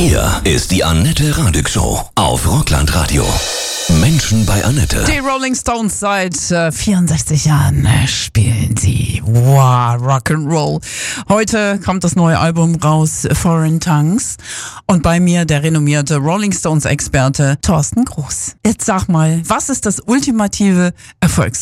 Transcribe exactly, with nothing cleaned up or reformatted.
Hier ist die Annette Radig Show auf Rockland Radio. Menschen bei Annette. Die Rolling Stones seit äh, vierundsechzig Jahren äh, spielen sie. Wow, Rock'n'Roll. Heute kommt das neue Album raus, Foreign Tongues. Und bei mir der renommierte Rolling Stones Experte Thorsten Groß. Jetzt sag mal, was ist das ultimative Erfolgsgeheimnis?